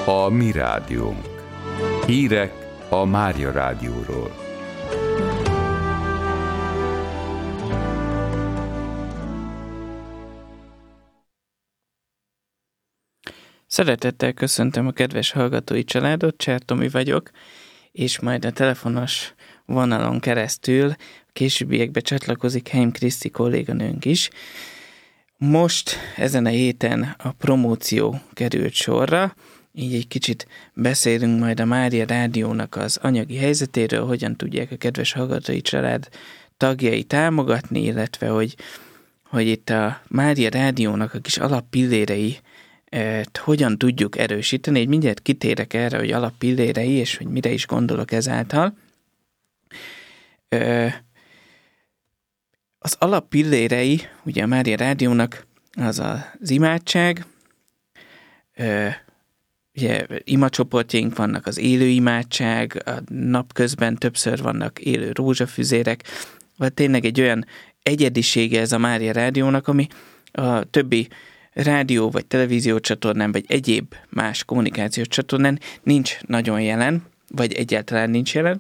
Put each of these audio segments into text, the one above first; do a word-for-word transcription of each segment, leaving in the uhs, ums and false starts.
A mi rádiónk. Hírek a Mária Rádióról. Szeretettel köszöntöm a kedves hallgatói családot, Cser Tomi vagyok, és majd a telefonos vonalon keresztül a későbbiekben csatlakozik Heim Kriszti kolléganőnk is. Most ezen a héten a promóció került sorra, így egy kicsit beszélünk majd a Mária Rádiónak az anyagi helyzetéről, hogyan tudják a kedves hallgatói család tagjai támogatni, illetve hogy, hogy itt a Mária Rádiónak a kis alappillérei hogyan tudjuk erősíteni. Így mindjárt kitérek erre, hogy alappillérei, és hogy mire is gondolok ezáltal. Az alappillérei, ugye a Mária Rádiónak az az imádság, ugye imacsoportjaink vannak, az élő imádság, a napközben többször vannak élő rózsafüzérek, vagy tényleg egy olyan egyedisége ez a Mária Rádiónak, ami a többi rádió vagy televízió csatornán, vagy egyéb más kommunikációs csatornán nincs nagyon jelen, vagy egyáltalán nincs jelen.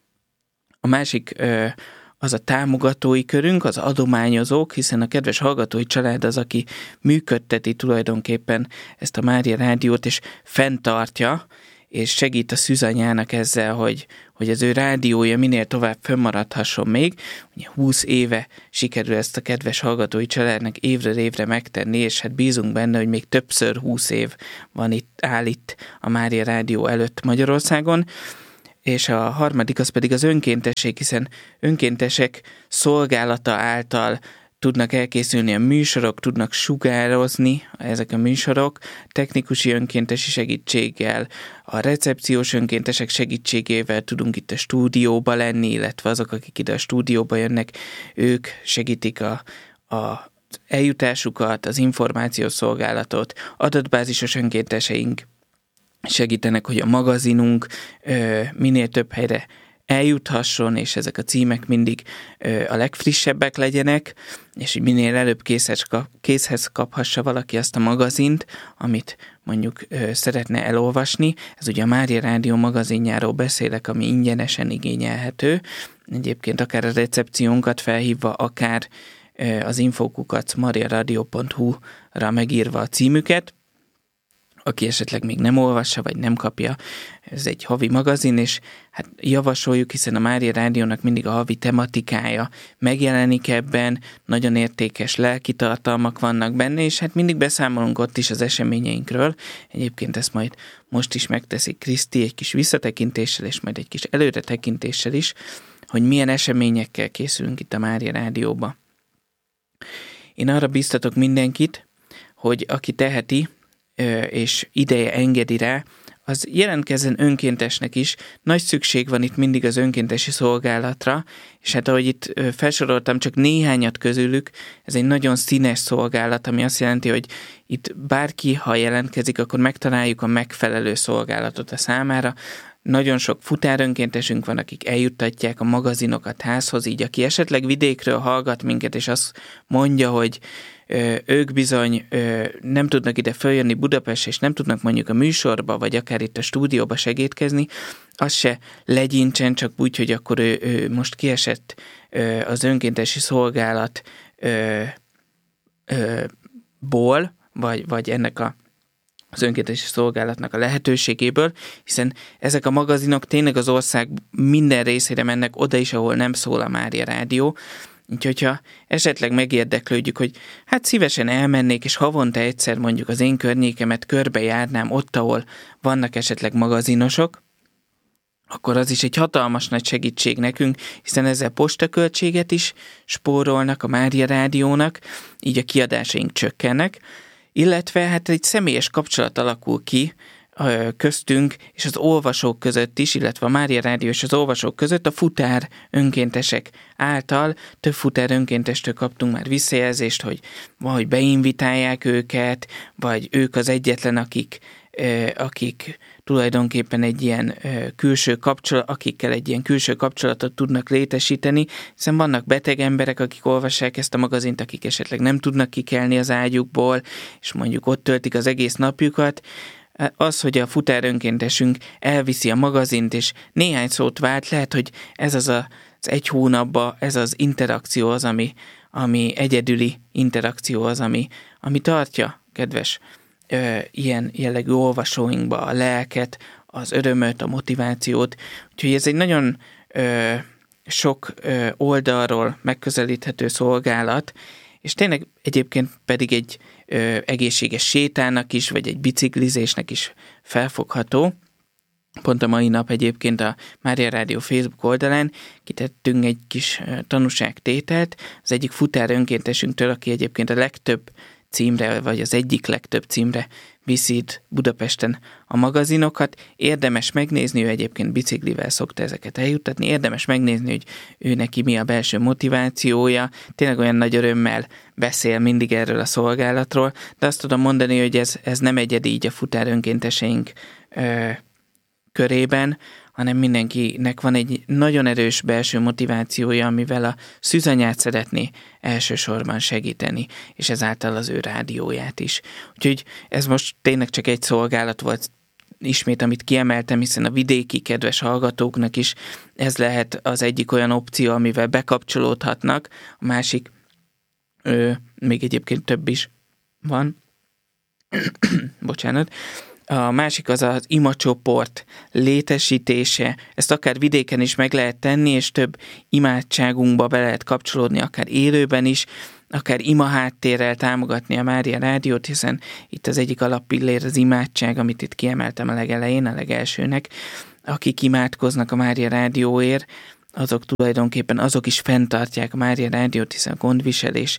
A másik az a támogatói körünk, az adományozók, hiszen a kedves hallgatói család az, aki működteti tulajdonképpen ezt a Mária Rádiót, és fenntartja, és segít a szűzanyának ezzel, hogy, hogy az ő rádiója minél tovább fönnmaradhasson még. Ugye húsz éve sikerül ezt a kedves hallgatói családnak évről évre megtenni, és hát bízunk benne, hogy még többször húsz év van itt, áll itt a Mária Rádió előtt Magyarországon. És a harmadik az pedig az önkéntesség, hiszen önkéntesek szolgálata által tudnak elkészülni a műsorok, tudnak sugározni ezek a műsorok, technikusi önkéntesi segítséggel, a recepciós önkéntesek segítségével tudunk itt a stúdióba lenni, illetve azok, akik ide a stúdióba jönnek, ők segítik a, a eljutásukat, az információs szolgálatot, adatbázisos önkénteseink segítenek, hogy a magazinunk ö, minél több helyre eljuthasson, és ezek a címek mindig ö, a legfrissebbek legyenek, és hogy minél előbb készhez, kap, készhez kaphassa valaki azt a magazint, amit mondjuk ö, szeretne elolvasni. Ez ugye a Mária Rádió magazinjáról beszélek, ami ingyenesen igényelhető. Egyébként akár a recepciónkat felhívva, akár ö, az infokukat mariaradio pont hu-ra megírva a címüket. Aki esetleg még nem olvassa, vagy nem kapja, ez egy havi magazin, és hát javasoljuk, hiszen a Mária Rádiónak mindig a havi tematikája megjelenik ebben, nagyon értékes lelki tartalmak vannak benne, és hát mindig beszámolunk ott is az eseményeinkről. Egyébként ezt majd most is megteszi Kriszti egy kis visszatekintéssel, és majd egy kis előretekintéssel is, hogy milyen eseményekkel készülünk itt a Mária Rádióba. Én arra biztatok mindenkit, hogy aki teheti, és ideje engedi rá, az jelentkezzen önkéntesnek is. Nagy szükség van itt mindig az önkéntesi szolgálatra, és hát ahogy itt felsoroltam csak néhányat közülük, ez egy nagyon színes szolgálat, ami azt jelenti, hogy itt bárki, ha jelentkezik, akkor megtaláljuk a megfelelő szolgálatot a számára. Nagyon sok futárönkéntesünk van, akik eljuttatják a magazinokat házhoz, így aki esetleg vidékről hallgat minket, és azt mondja, hogy ö, ők bizony ö, nem tudnak ide följönni Budapestre, és nem tudnak mondjuk a műsorba, vagy akár itt a stúdióba segítkezni, az se legyincsen, csak úgy, hogy akkor ő, ő most kiesett ö, az önkéntesi szolgálat ö, ö, ból, vagy, vagy ennek a az önkéntesi szolgálatnak a lehetőségéből, hiszen ezek a magazinok tényleg az ország minden részére mennek, oda is, ahol nem szól a Mária Rádió. Úgyhogy ha esetleg megérdeklődjük, hogy hát szívesen elmennék, és havonta egyszer mondjuk az én környékemet körbejárnám ott, ahol vannak esetleg magazinosok, akkor az is egy hatalmas nagy segítség nekünk, hiszen ezzel postaköltséget is spórolnak a Mária Rádiónak, így a kiadásaink csökkennek, illetve hát egy személyes kapcsolat alakul ki köztünk és az olvasók között is, illetve a Mária Rádió és az olvasók között a futár önkéntesek által. Több futár önkéntestől kaptunk már visszajelzést, hogy vagy beinvitálják őket, vagy ők az egyetlen, akik, akik tulajdonképpen egy ilyen külső kapcsolat, akikkel egy ilyen külső kapcsolatot tudnak létesíteni, hiszen vannak beteg emberek, akik olvassák ezt a magazint, akik esetleg nem tudnak kikelni az ágyukból, és mondjuk ott töltik az egész napjukat. az, hogy a futár önkéntesünk elviszi a magazint, és néhány szót vált, lehet, hogy ez az a, az egy hónapban, ez az interakció az, ami, ami egyedüli interakció az, ami, ami tartja, kedves ö, ilyen jellegű olvasóinkba a lelket, az örömöt, a motivációt. Úgyhogy ez egy nagyon ö, sok ö, oldalról megközelíthető szolgálat, és tényleg egyébként pedig egy ö, egészséges sétának is, vagy egy biciklizésnek is felfogható. Pont a mai nap egyébként a Mária Rádió Facebook oldalán kitettünk egy kis ö, tanúságtételt az egyik futár önkéntesünktől, aki egyébként a legtöbb címre, vagy az egyik legtöbb címre viszi itt Budapesten a magazinokat. Érdemes megnézni, ő egyébként biciklivel szokta ezeket eljuttatni, érdemes megnézni, hogy ő neki mi a belső motivációja, tényleg olyan nagy örömmel beszél mindig erről a szolgálatról, de azt tudom mondani, hogy ez, ez nem egyedi így a futár önkénteseink ö, körében, hanem mindenkinek van egy nagyon erős belső motivációja, amivel a szűzanyát szeretné elsősorban segíteni, és ezáltal az ő rádióját is. Úgyhogy ez most tényleg csak egy szolgálat volt, ismét, amit kiemeltem, hiszen a vidéki kedves hallgatóknak is ez lehet az egyik olyan opció, amivel bekapcsolódhatnak, a másik, ö, még egyébként több is van, bocsánat, a másik az az imacsoport létesítése, ezt akár vidéken is meg lehet tenni, és több imádságunkba be lehet kapcsolódni, akár élőben is, akár ima háttérrel támogatni a Mária Rádiót, hiszen itt az egyik alappillér az imádság, amit itt kiemeltem a legelején, a legelsőnek. Akik imádkoznak a Mária Rádióért, azok tulajdonképpen azok is fenntartják a Mária Rádiót, hiszen a gondviselés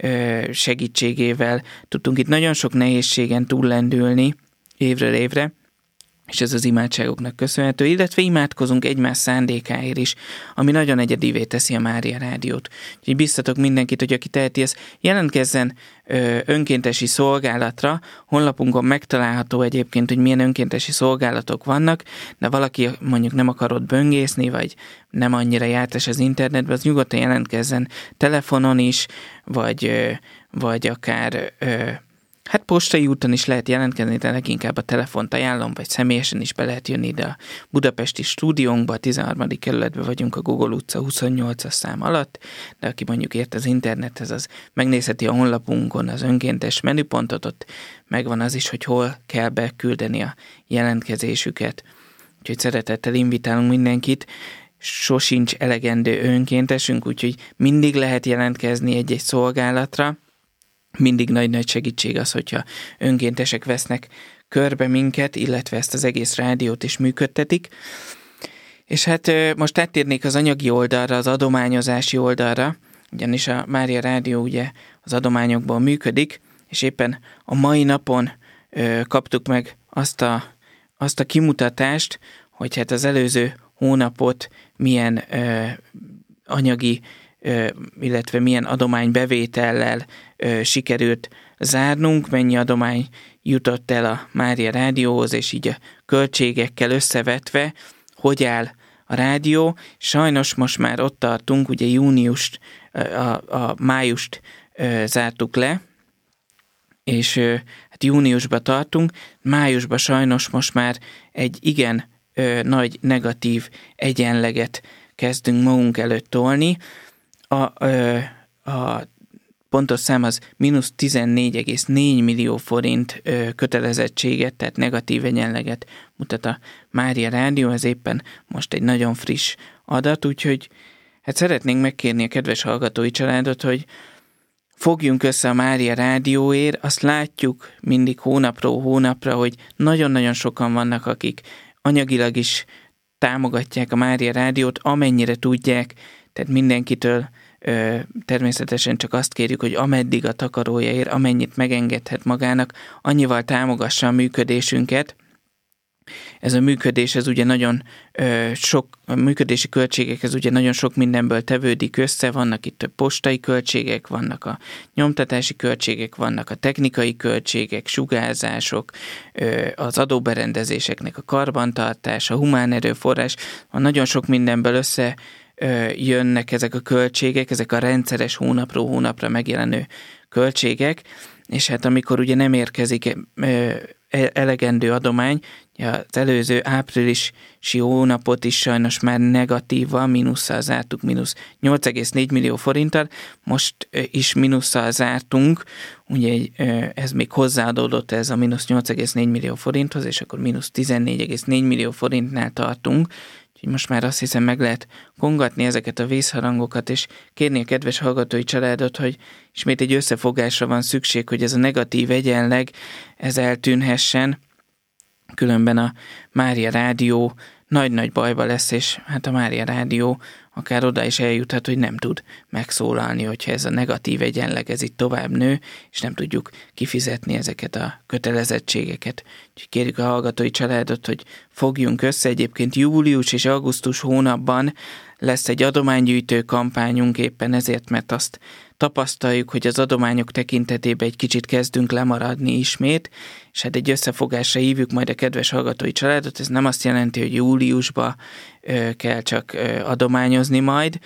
segítségével tudtunk itt nagyon sok nehézségen túllendülni, évről évre, és ez az imádságoknak köszönhető, illetve imádkozunk egymás szándékáért is, ami nagyon egyedivé teszi a Mária Rádiót. Úgyhogy biztatok mindenkit, hogy aki teheti, ez jelentkezzen ö, önkéntesi szolgálatra, honlapunkon megtalálható egyébként, hogy milyen önkéntesi szolgálatok vannak, de valaki mondjuk nem akarod böngészni, vagy nem annyira jártas az internetben, az nyugodtan jelentkezzen telefonon is, vagy, ö, vagy akár ö, hát postai úton is lehet jelentkezni, de leginkább a telefont ajánlom, vagy személyesen is be lehet jönni ide a budapesti stúdiónkba, a tizenharmadik kerületben vagyunk a Gogol utca huszonnyolcas szám alatt, de aki mondjuk ért az internethez, az megnézheti a honlapunkon az önkéntes menüpontot, ott megvan az is, hogy hol kell beküldeni a jelentkezésüket. Úgyhogy szeretettel invitálunk mindenkit, sosincs elegendő önkéntesünk, úgyhogy mindig lehet jelentkezni egy-egy szolgálatra. Mindig nagy-nagy segítség az, hogyha önkéntesek vesznek körbe minket, illetve ezt az egész rádiót is működtetik. És hát most áttérnék az anyagi oldalra, az adományozási oldalra, ugyanis a Mária Rádió ugye az adományokból működik, és éppen a mai napon ö, kaptuk meg azt a, azt a kimutatást, hogy hát az előző hónapot milyen ö, anyagi illetve milyen adománybevétellel ö, sikerült zárnunk, mennyi adomány jutott el a Mária Rádióhoz, és így a költségekkel összevetve, hogy áll a rádió. Sajnos most már ott tartunk, ugye júniust, a, a májust ö, zártuk le, és ö, hát júniusban tartunk, májusban sajnos most már egy igen ö, nagy negatív egyenleget kezdünk magunk előtt tolni. A, a pontos szám az mínusz tizennégy egész négy millió forint kötelezettséget, tehát negatív egyenleget mutat a Mária Rádió, ez éppen most egy nagyon friss adat, úgyhogy hát szeretnénk megkérni a kedves hallgatói családot, hogy fogjunk össze a Mária Rádióért, azt látjuk mindig hónapról hónapra, hogy nagyon-nagyon sokan vannak, akik anyagilag is támogatják a Mária Rádiót, amennyire tudják, tehát mindenkitől ö, természetesen csak azt kérjük, hogy ameddig a takarója ér, amennyit megengedhet magának, annyival támogassa a működésünket. Ez a működés, ez ugye nagyon ö, sok, a működési költségek, ez ugye nagyon sok mindenből tevődik össze, vannak itt több postai költségek, vannak a nyomtatási költségek, vannak a technikai költségek, sugárzások, ö, az adóberendezéseknek a karbantartása, humán erőforrás, van nagyon sok mindenből össze jönnek ezek a költségek, ezek a rendszeres hónapról hónapra megjelenő költségek, és hát amikor ugye nem érkezik elegendő adomány. Az előző áprilisi hónapot is sajnos már negatívval, mínusszal zártuk, mínusz nyolc egész négy millió forinttal, most is mínusszal zártunk, ugye ez még hozzáadódott ez a mínusz nyolc egész négy millió forinthoz, és akkor mínusz tizennégy egész négy millió forintnál tartunk, úgyhogy most már azt hiszem meg lehet kongatni ezeket a vészharangokat, és kérni a kedves hallgatói családot, hogy ismét egy összefogásra van szükség, hogy ez a negatív egyenleg, ez eltűnhessen, különben a Mária Rádió nagy-nagy bajba lesz, és hát a Mária Rádió akár oda is eljuthat, hogy nem tud megszólalni, hogyha ez a negatív egyenleg ez itt tovább nő, és nem tudjuk kifizetni ezeket a kötelezettségeket. Úgyhogy kérjük a hallgatói családot, hogy fogjunk össze. Egyébként július és augusztus hónapban lesz egy adománygyűjtő kampányunk éppen ezért, mert azt tapasztaljuk, hogy az adományok tekintetében egy kicsit kezdünk lemaradni ismét, és hát egy összefogásra hívjuk majd a kedves hallgatói családot. Ez nem azt jelenti, hogy júliusba ö, kell csak ö, adományozni majd.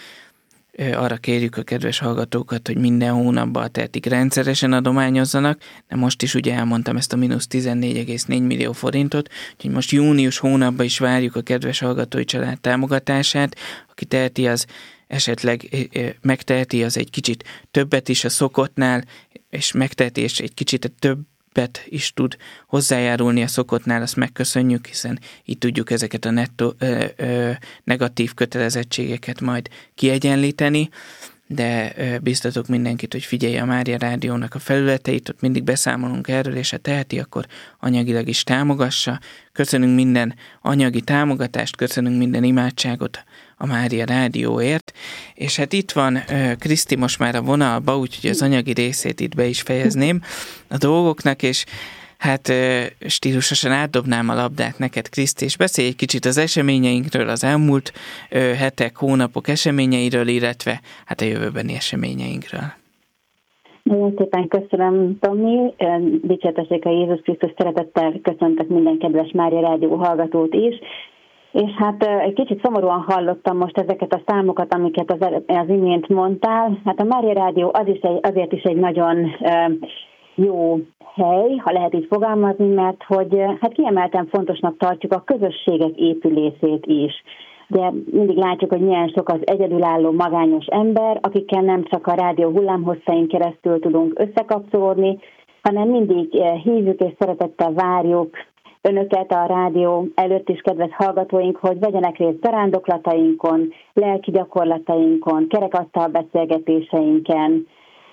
Ö, arra kérjük a kedves hallgatókat, hogy minden hónapban tehetik rendszeresen adományozzanak, de most is ugye elmondtam ezt a mínusz tizennégy egész négy millió forintot, úgyhogy most június hónapban is várjuk a kedves hallgatói család támogatását. Aki teheti, az esetleg megteheti, az egy kicsit többet is a szokottnál, és megteheti, és egy kicsit többet is tud hozzájárulni a szokottnál, azt megköszönjük, hiszen így tudjuk ezeket a nettó, ö, ö, negatív kötelezettségeket majd kiegyenlíteni, de ö, biztatok mindenkit, hogy figyelje a Mária Rádiónak a felületeit, ott mindig beszámolunk erről, és ha teheti, akkor anyagilag is támogassa. Köszönünk minden anyagi támogatást, köszönünk minden imádságot a Mária Rádióért, és hát itt van Kriszti most már a vonalba, úgyhogy az anyagi részét itt be is fejezném a dolgoknak, és hát stílusosan átdobnám a labdát neked, Kriszti, és beszélj egy kicsit az eseményeinkről, az elmúlt hetek, hónapok eseményeiről, illetve hát a jövőbeni eseményeinkről. Nagyon szépen köszönöm, Tomi. Dicsértessék a Jézus Krisztus, szeretettel köszöntök minden kedves Mária Rádió hallgatót is. És hát egy kicsit szomorúan hallottam most ezeket a számokat, amiket az, az imént mondtál. Hát a Mária Rádió az is egy, azért is egy nagyon jó hely, ha lehet így fogalmazni, mert hogy hát kiemelten fontosnak tartjuk a közösségek épülését is. De mindig látjuk, hogy milyen sok az egyedülálló magányos ember, akikkel nem csak a rádió hullámhosszain keresztül tudunk összekapcsolódni, hanem mindig hívjuk és szeretettel várjuk önöket a rádió előtt is, kedves hallgatóink, hogy vegyenek részt zarándoklatainkon, lelki gyakorlatainkon, kerekasztal beszélgetéseinken.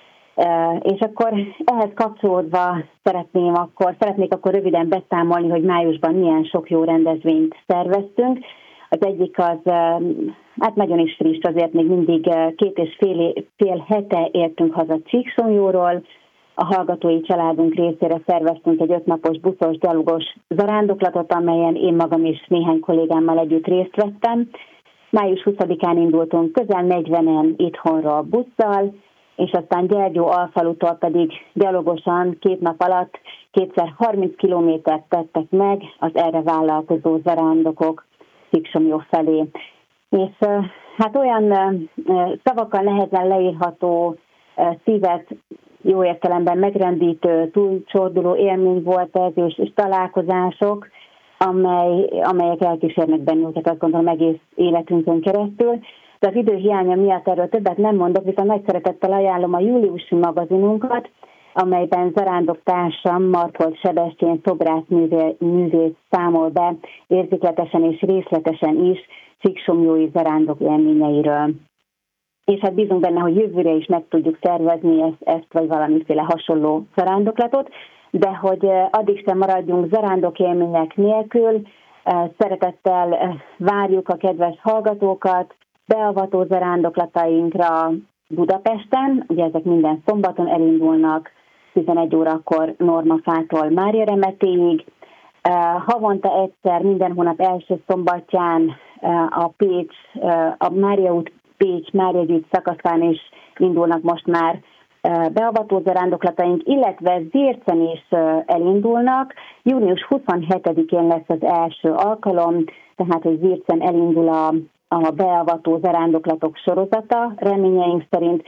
És akkor ehhez kapcsolódva szeretném akkor, szeretnék akkor röviden beszámolni, hogy májusban milyen sok jó rendezvényt szerveztünk. Az egyik az, hát nagyon is friss, azért még mindig két és fél, fél hete értünk haza Csíksomlyóról. A hallgatói családunk részére szerveztünk egy ötnapos buszos, gyalogos zarándoklatot, amelyen én magam is néhány kollégámmal együtt részt vettem. május huszadikán indultunk közel negyvenen itthonról busszal, és aztán Gyergyó Alfalutól pedig gyalogosan két nap alatt kétszer harminc kilométert tettek meg az erre vállalkozó zarándokok Csíksomlyó felé. És hát olyan szavakkal nehezen leírható, szívet jó értelemben megrendítő, túlcsorduló élmény volt ez, és, és találkozások, amely, amelyek elkísérnek bennünket, azt gondolom, egész életünkön keresztül. De az idő hiánya miatt erről többet nem mondok, viszont nagy szeretettel ajánlom a júliusi magazinunkat, amelyben zarándoktársam Markolt Sebestyén szobrász művész számol be érzékletesen és részletesen is csíksomlyói zarándok élményeiről. És hát bízunk benne, hogy jövőre is meg tudjuk szervezni ezt, ezt vagy valamiféle hasonló zarándoklatot, de hogy addig sem maradjunk zarándok élmények nélkül, szeretettel várjuk a kedves hallgatókat beavató zarándoklatainkra Budapesten, ugye ezek minden szombaton elindulnak, tizenegy órakor Normafától Mária Remetéig. Havonta egyszer, minden hónap első szombatján a Pécs, a Mária út Pécs, Mária gyűjt szakaszán is indulnak most már beavató zarándoklataink, illetve Zircen is elindulnak. június huszonhetedikén lesz az első alkalom, tehát hogy Zircen elindul a, a beavató zarándoklatok sorozata, reményeink szerint,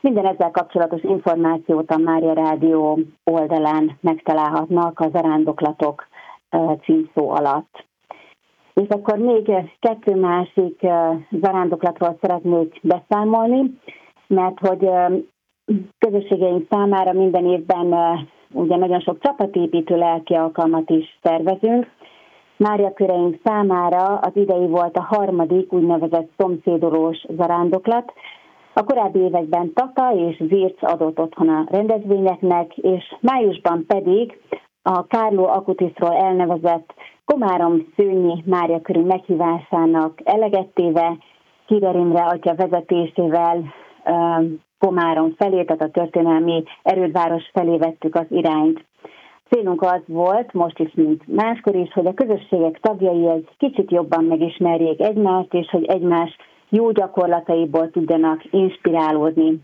Minden ezzel kapcsolatos információt a Mária Rádió oldalán megtalálhatnak a Zarándoklatok címszó alatt. És akkor még kettő másik zarándoklatról szeretnék beszámolni, mert hogy közösségeink számára minden évben ugye nagyon sok csapatépítő lelki alkalmat is szervezünk. Mária köreink számára az idei volt a harmadik úgynevezett szomszédolós zarándoklat. A korábbi években Tata és Zirc adott otthon a rendezvényeknek, és májusban pedig a Kárló Akutiszról elnevezett Komárom-Szőnyi Mária körű meghívásának eleget téve Kider Imre atya vezetésével Komárom felé, tehát a történelmi erődváros felé vettük az irányt. Célunk az volt, most is, mint máskor is, hogy a közösségek tagjai egy kicsit jobban megismerjék egymást, és hogy egymás jó gyakorlataiból tudjanak inspirálódni.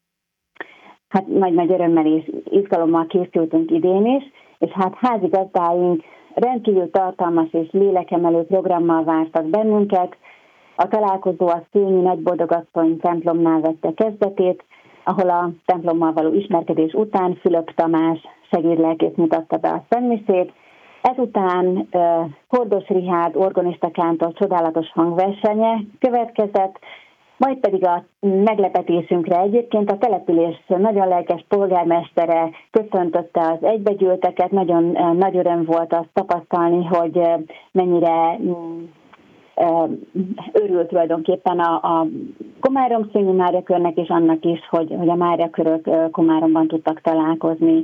Hát nagy-nagy örömmel és izgalommal készültünk idén is, és hát házigazdáink rendkívül tartalmas és lélekemelő programmal vártak bennünket. A találkozó a Szőnyi Nagyboldogasszony templomnál vette kezdetét, ahol a templommal való ismerkedés után Fülöp Tamás segédlelkész mutatta be a szentmisét. Ezután uh, Kordos Richárd organista-kántor csodálatos hangversenye következett, majd pedig a meglepetésünkre egyébként a település nagyon lelkes polgármestere köszöntötte az egybegyűlteket. Nagyon uh, nagy öröm volt azt tapasztalni, hogy uh, mennyire um, uh, örült tulajdonképpen a, a Komárom-Szőnyi Mária körnek és annak is, hogy, hogy a Mária körök uh, Komáromban tudtak találkozni.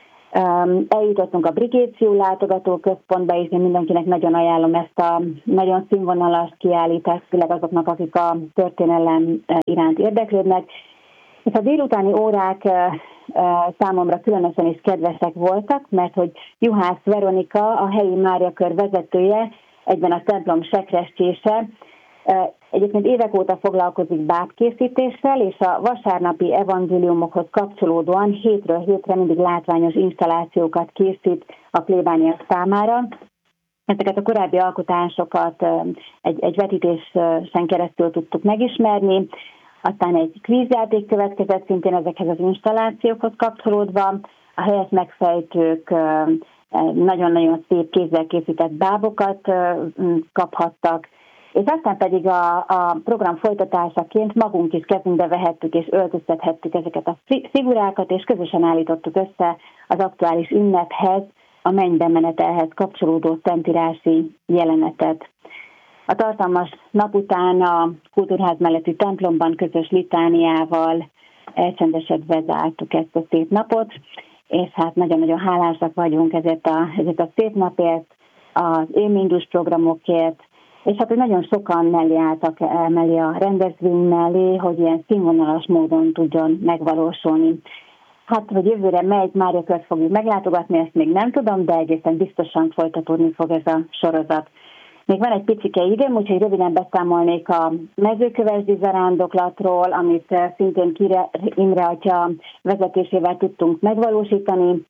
Um, eljutottunk a Brigéció látogatóközpontba, és én mindenkinek nagyon ajánlom ezt a nagyon színvonalas kiállítást, főleg azoknak, akik a történelem iránt érdeklődnek. És a délutáni órák uh, uh, számomra különösen is kedvesek voltak, mert hogy Juhász Veronika, a helyi Mária kör vezetője, egyben a templom sekrestése, uh, egyébként évek óta foglalkozik bábkészítéssel, és a vasárnapi evangéliumokhoz kapcsolódóan hétről hétre mindig látványos installációkat készít a plébániak számára. Ezeket a korábbi alkotásokat egy, egy vetítésen keresztül tudtuk megismerni, aztán egy kvízjáték következett szintén ezekhez az installációkhoz kapcsolódva. A helyes megfejtők nagyon-nagyon szép kézzel készített bábokat kaphattak, és aztán pedig a, a program folytatásaként magunk is kezünkbe vehettük és öltöztethettük ezeket a figurákat, és közösen állítottuk össze az aktuális ünnephez, a mennybe menetelhez kapcsolódó szentírási jelenetet. A tartalmas nap után a Kultúrház melletti templomban közös litániával elcsendesedve zártuk ezt a szép napot, és hát nagyon-nagyon hálásak vagyunk ezért a, ezért a szép napért, az élménydús programokért, és hát, hogy nagyon sokan mellé álltak mellé a rendezvény mellé, hogy ilyen színvonalas módon tudjon megvalósulni. Hát, hogy jövőre melyik Mária kört fogjuk meglátogatni, ezt még nem tudom, de egészen biztosan folytatódni fog ez a sorozat. Még van egy picike időm, úgyhogy röviden beszámolnék a mezőkövesdi zarándoklatról, amit szintén Kider Imre atya vezetésével tudtunk megvalósítani.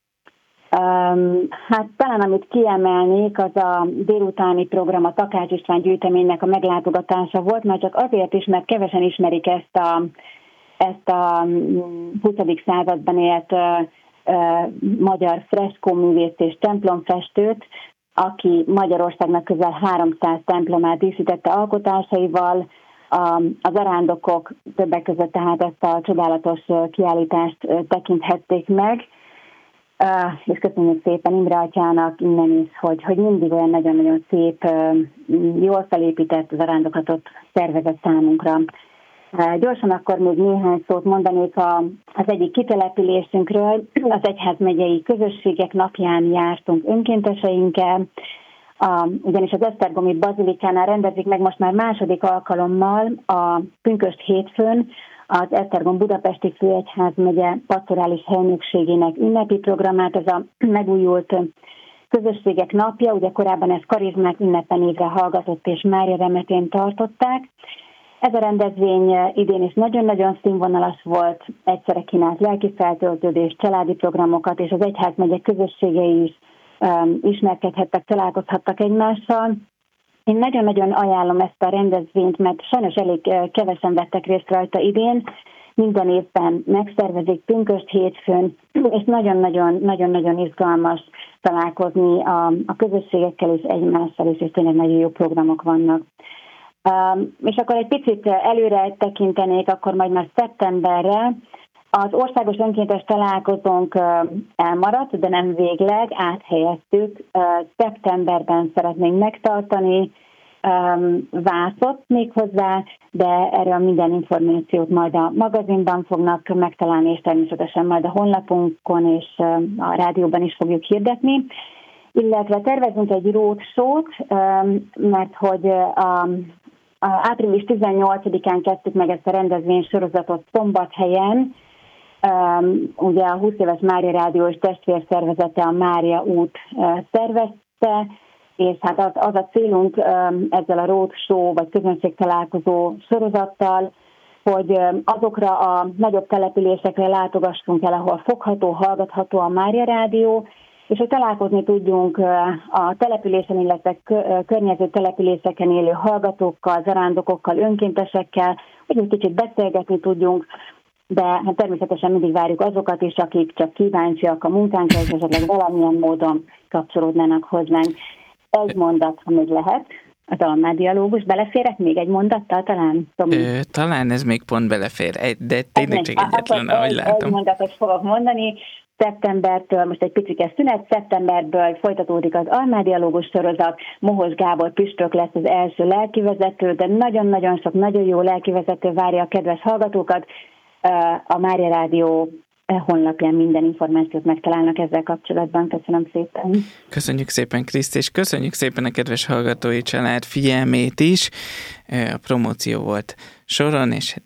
Um, hát talán amit kiemelnék, az a délutáni program, a Takács István gyűjteménynek a meglátogatása volt, már csak azért is, mert kevesen ismerik ezt a, ezt a huszadik században élt uh, uh, magyar freskóművészt és templomfestőt, aki Magyarországnak közel háromszáz templomát díszítette alkotásaival. A, a zarándokok többek között tehát ezt a csodálatos kiállítást tekinthették meg. Uh, és köszönjük szépen Imre atyának innen is, hogy, hogy mindig olyan nagyon-nagyon szép, uh, jól felépített zarándoklatot szervezett számunkra. Uh, gyorsan akkor még néhány szót mondanék a, az egyik kitelepülésünkről. Az egyházmegyei közösségek napján jártunk önkénteseinkkel, uh, ugyanis az Esztergomi Bazilikánál rendezik meg most már második alkalommal a pünkösd hétfőn az Esztergom Budapesti Főegyházmegye pastorális helynökségének ünnepi programát, ez a megújult közösségek napja, ugye korábban ez karizmák ünnepe névre hallgatott és Mária remetén tartották. Ez a rendezvény idén is nagyon-nagyon színvonalas volt, egyszerre kínált lelki feltöltődés, családi programokat, és az egyházmegye közösségei is um, ismerkedhettek, találkozhattak egymással. Én nagyon-nagyon ajánlom ezt a rendezvényt, mert sajnos elég kevesen vettek részt rajta idén, minden évben megszervezik pünkösd hétfőn, és nagyon-nagyon izgalmas találkozni a, a közösségekkel és egymással is, és tényleg nagyon jó programok vannak. Um, és akkor egy picit előre tekintenék, akkor majd már szeptemberre. Az országos önkéntes találkozónk uh, elmaradt, de nem végleg, áthelyeztük. Uh, szeptemberben szeretnénk megtartani, um, Vászot még hozzá, de erről minden információt majd a magazinban fognak megtalálni, és természetesen majd a honlapunkon és uh, a rádióban is fogjuk hirdetni. Illetve tervezünk egy roadshow-t, um, mert hogy a A április tizennyolcadikán kezdtük meg ezt a rendezvénysorozatot Szombathelyen. Um, ugye a húsz éves Mária Rádió és testvérszervezete, a Mária út uh, szervezte, és hát az, az a célunk um, ezzel a roadshow vagy közönségtalálkozó sorozattal, hogy um, azokra a nagyobb településekre látogassunk el, ahol fogható, hallgatható a Mária Rádió, és hogy találkozni tudjunk a településen, illetve környező településeken élő hallgatókkal, zarándokokkal, önkéntesekkel, hogy egy kicsit beszélgetni tudjunk, de hát természetesen mindig várjuk azokat is, akik csak kíváncsiak a munkánkra, és esetleg valamilyen módon kapcsolódnának hozzánk. Egy mondat, ha még lehet, az almádialógus. Beleférek még egy mondattal talán? Ö, talán ez még pont belefér, de tényleg csak egyetlen, ahogy látom. Egy mondatot fogok mondani. Szeptembertől, most egy picike szünet, szeptemberből folytatódik az almádialógus sorozat, Mohos Gábor püspök lesz az első lelkivezető, de nagyon-nagyon sok, nagyon jó lelkivezető várja a kedves hallgatókat. A Mária Rádió honlapján minden információt megtalálnak ezzel kapcsolatban. Köszönöm szépen. Köszönjük szépen, Kriszti, és köszönjük szépen a kedves hallgatói család figyelmét is. A promóció volt soron, és